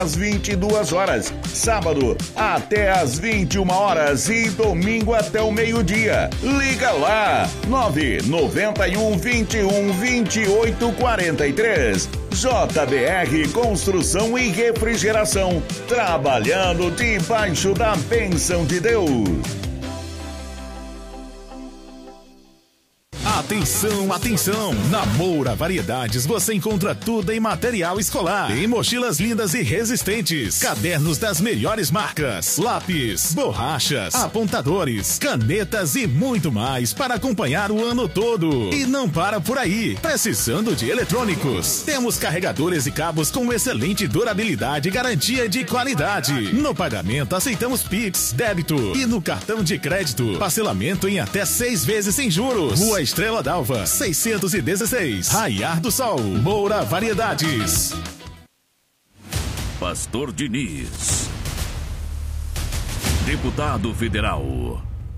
às 22 horas, sábado até às 21 horas e domingo até o meio-dia. Liga lá, 991 21 28 43. JBR Construção e Refrigeração, trabalhando debaixo da bênção de Deus. Atenção, atenção! Na Moura Variedades você encontra tudo em material escolar. Tem mochilas lindas e resistentes, cadernos das melhores marcas, lápis, borrachas, apontadores, canetas e muito mais para acompanhar o ano todo. E não para por aí. Precisando de eletrônicos? Temos carregadores e cabos com excelente durabilidade e garantia de qualidade. No pagamento aceitamos Pix, débito e no cartão de crédito. Parcelamento em até 6 vezes sem juros. Rua Estrela d'Alva, 616, Raiar do Sol. Moura Variedades. Pastor Diniz, deputado federal.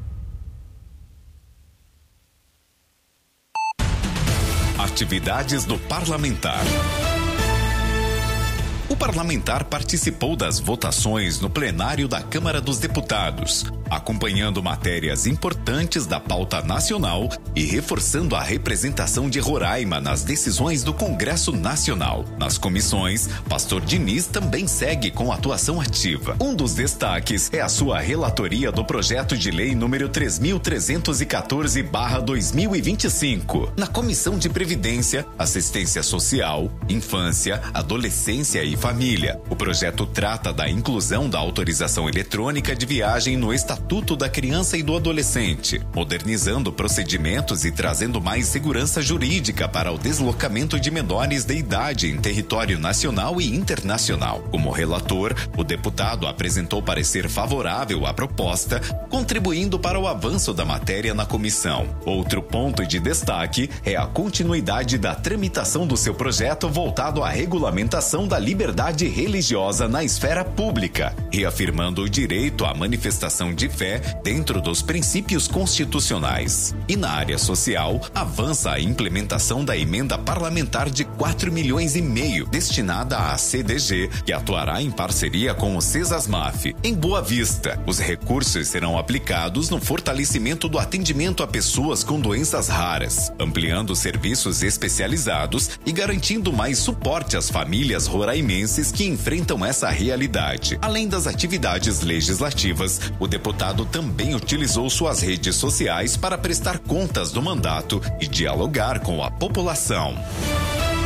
Atividades do parlamentar. O parlamentar participou das votações no plenário da Câmara dos Deputados, acompanhando matérias importantes da pauta nacional e reforçando a representação de Roraima nas decisões do Congresso Nacional. Nas comissões, Pastor Diniz também segue com atuação ativa. Um dos destaques é a sua relatoria do projeto de lei número 3.314/2025, na Comissão de Previdência, Assistência Social, Infância, Adolescência e Família. O projeto trata da inclusão da autorização eletrônica de viagem no Estatuto da Criança e do Adolescente, modernizando procedimentos e trazendo mais segurança jurídica para o deslocamento de menores de idade em território nacional e internacional. Como relator, o deputado apresentou parecer favorável à proposta, contribuindo para o avanço da matéria na comissão. Outro ponto de destaque é a continuidade da tramitação do seu projeto voltado à regulamentação da liberdade religiosa na esfera pública, reafirmando o direito à manifestação de fé dentro dos princípios constitucionais. E na área social, avança a implementação da emenda parlamentar de 4,5 milhões destinada à CDG, que atuará em parceria com o Cesasmaf. Em Boa Vista, os recursos serão aplicados no fortalecimento do atendimento a pessoas com doenças raras, ampliando serviços especializados e garantindo mais suporte às famílias roraimenses que enfrentam essa realidade. Além das atividades legislativas, o deputado também utilizou suas redes sociais para prestar contas do mandato e dialogar com a população.